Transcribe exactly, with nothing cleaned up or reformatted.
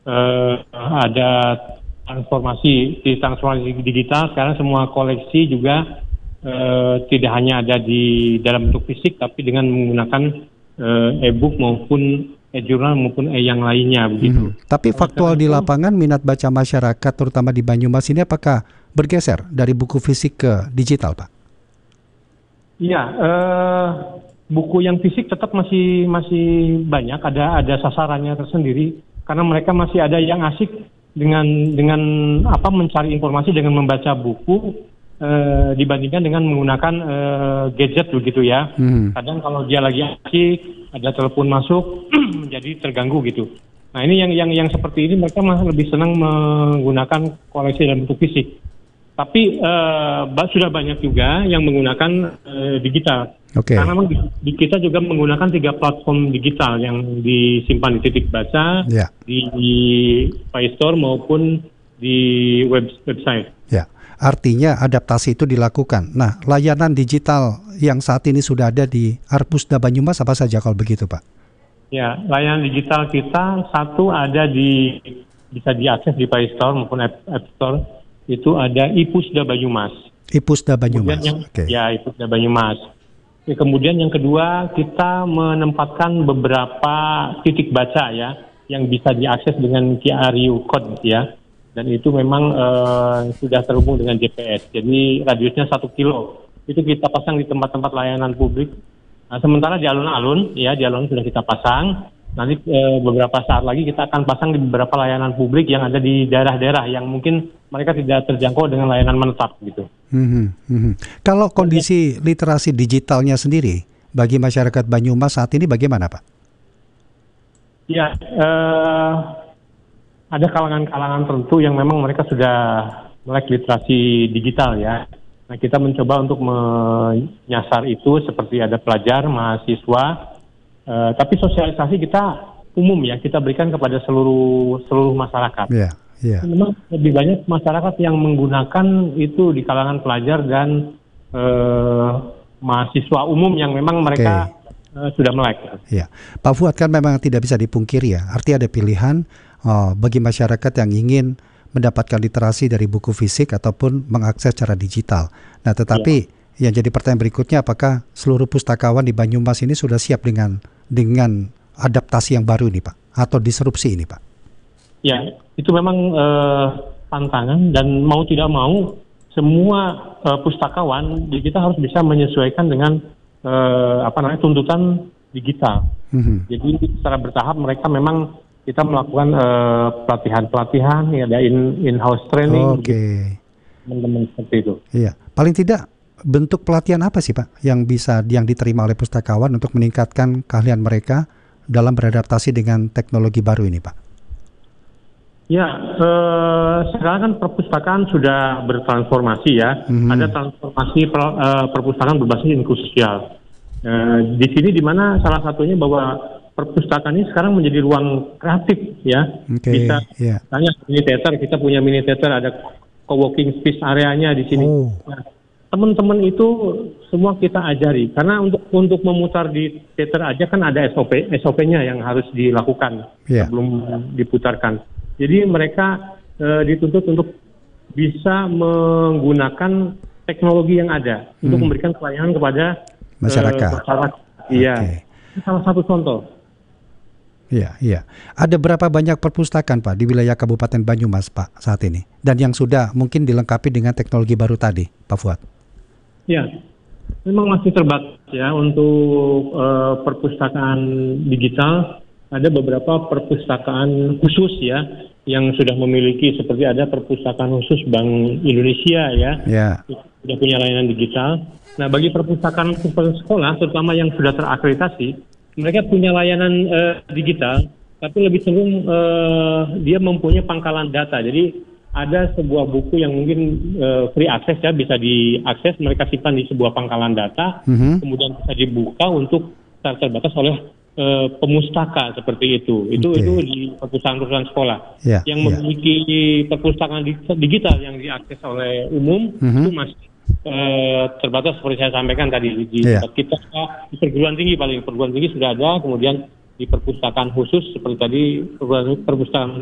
uh, ada transformasi di transformasi digital. Sekarang semua koleksi juga uh, tidak hanya ada di dalam bentuk fisik, tapi dengan menggunakan uh, e-book maupun e-jurnal maupun e yang lainnya begitu. Hmm. Tapi faktual di lapangan minat baca masyarakat terutama di Banyumas ini apakah bergeser dari buku fisik ke digital, Pak? Iya, uh, buku yang fisik tetap masih masih banyak, ada ada sasarannya tersendiri karena mereka masih ada yang asik dengan dengan apa mencari informasi dengan membaca buku uh, dibandingkan dengan menggunakan uh, gadget begitu ya. Hmm. Kadang kalau dia lagi asik ada telepon masuk menjadi terganggu gitu. Nah ini yang yang yang seperti ini mereka malah lebih senang menggunakan koleksi dalam bentuk fisik. Tapi uh, sudah banyak juga yang menggunakan uh, digital. Okay. Karena memang di, di kita juga menggunakan tiga platform digital yang disimpan di Titik Baca, yeah. di, di Play Store maupun di web, website. Ya, artinya adaptasi itu dilakukan. Nah, layanan digital yang saat ini sudah ada di Arpusda Banyumas apa saja kalau begitu, Pak? Ya, layanan digital kita satu ada di bisa diakses di Play Store maupun App, App Store. Itu ada Ipusda Banyumas. Ipusda Banyumas. Yang, okay. Ya, Ipusda Banyumas. Ya, kemudian yang kedua kita menempatkan beberapa titik baca ya yang bisa diakses dengan Q R code ya. Dan itu memang uh, sudah terhubung dengan G P S. Jadi radiusnya satu kilo. Itu kita pasang di tempat-tempat layanan publik. Nah, sementara di alun-alun, ya di alun sudah kita pasang. Nanti e, beberapa saat lagi kita akan pasang di beberapa layanan publik yang ada di daerah-daerah yang mungkin mereka tidak terjangkau dengan layanan menetap gitu. Hmm, hmm. Kalau kondisi literasi digitalnya sendiri bagi masyarakat Banyumas saat ini bagaimana, Pak? Ya, eh, ada kalangan-kalangan tertentu yang memang mereka sudah melek literasi digital ya. Nah, kita mencoba untuk menyasar itu seperti ada pelajar, mahasiswa. Uh, tapi sosialisasi kita umum ya, kita berikan kepada seluruh seluruh masyarakat. Yeah, yeah. Memang lebih banyak masyarakat yang menggunakan itu di kalangan pelajar dan uh, mahasiswa umum yang memang mereka okay. uh, sudah melek. Yeah. Pak Fuad, kan memang tidak bisa dipungkiri ya, artinya ada pilihan uh, bagi masyarakat yang ingin mendapatkan literasi dari buku fisik ataupun mengakses secara digital. Nah, tetapi yeah. Yang jadi pertanyaan berikutnya, apakah seluruh pustakawan di Banyumas ini sudah siap dengan dengan adaptasi yang baru ini, Pak? Atau disrupsi ini, Pak? Ya, itu memang eh, tantangan dan mau tidak mau semua eh, pustakawan di kita harus bisa menyesuaikan dengan eh, apa namanya tuntutan digital. Mm-hmm. Jadi secara bertahap mereka memang kita melakukan eh, pelatihan-pelatihan, ya, ada in in-house training. Oke. Okay. Teman-teman seperti itu. Iya, paling tidak bentuk pelatihan apa sih, Pak, yang bisa yang diterima oleh pustakawan untuk meningkatkan keahlian mereka dalam beradaptasi dengan teknologi baru ini, Pak? Ya, eh, sekarang kan perpustakaan sudah bertransformasi ya. Mm-hmm. Ada transformasi per, eh, perpustakaan berbasis inklusi sosial. Eh, di sini di mana salah satunya bahwa perpustakaan ini sekarang menjadi ruang kreatif ya. Okay, bisa, yeah. Misalnya mini theater, kita punya mini theater, ada co-working space areanya di sini. Oh. Nah, teman-teman itu semua kita ajari karena untuk untuk memutar di teater aja kan ada S O P S O P-nya yang harus dilakukan yeah. sebelum diputarkan. Jadi mereka e, dituntut untuk bisa menggunakan teknologi yang ada hmm. untuk memberikan pelayanan kepada masyarakat. E, masyarakat. Iya. Okay. Ini salah satu contoh. Iya, iya. Ada berapa banyak perpustakaan, Pak, di wilayah Kabupaten Banyumas, Pak, saat ini? Dan yang sudah mungkin dilengkapi dengan teknologi baru tadi, Pak Fuad? Ya, memang masih terbatas ya untuk uh, perpustakaan digital. Ada beberapa perpustakaan khusus ya yang sudah memiliki, seperti ada perpustakaan khusus Bank Indonesia ya, yeah. sudah punya layanan digital. Nah, bagi perpustakaan sekolah, terutama yang sudah terakreditasi, mereka punya layanan uh, digital, tapi lebih cenderung uh, dia mempunyai pangkalan data. Jadi ada sebuah buku yang mungkin uh, free access ya, bisa diakses, mereka simpan di sebuah pangkalan data, mm-hmm. kemudian bisa dibuka untuk terbatas oleh uh, pemustaka seperti itu. Itu okay. itu di perpustakaan-perpustakaan sekolah. Yeah, yang yeah. memiliki perpustakaan digital yang diakses oleh umum mm-hmm. itu masih uh, terbatas seperti saya sampaikan tadi di yeah. tempat kita di perguruan tinggi, paling perguruan tinggi sudah ada, kemudian di perpustakaan khusus seperti tadi perpustakaan